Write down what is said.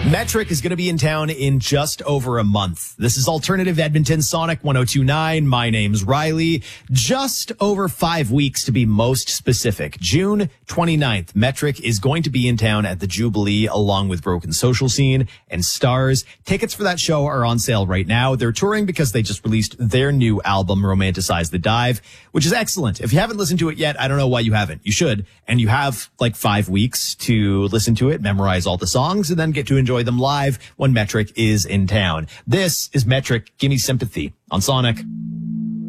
Metric is going to be in town in just over a month. This is Alternative Edmonton Sonic 102.9. My name's Riley. Just over 5 weeks to be most specific. June 29th, Metric is going to be in town at the Jubilee along with Broken Social Scene and Stars. Tickets for that show are on sale right now. They're touring because they just released their new album, Romanticize the Dive, which is excellent. If you haven't listened to it yet, I don't know why you haven't. You should. And you have like 5 weeks to listen to it, memorize all the songs, and then get to enjoy them live when Metric is in town. This is Metric, Gimme Sympathy on Sonic.